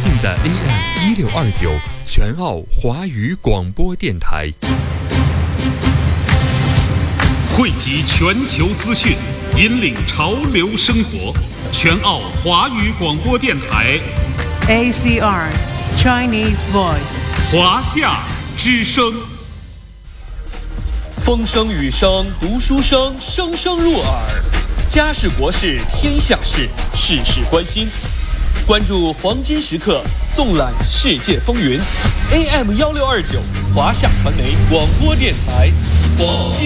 尽在 AM1629全澳华语广播电台， 汇集全球资讯，引领潮流生活。全澳华语广播电台 ACR Chinese Voice 华夏之声。 风声雨声读书声，声声入耳。家事国事天下事，事事关心。关注黄金时刻，纵览世界风云。AM1629华夏传媒广播电台。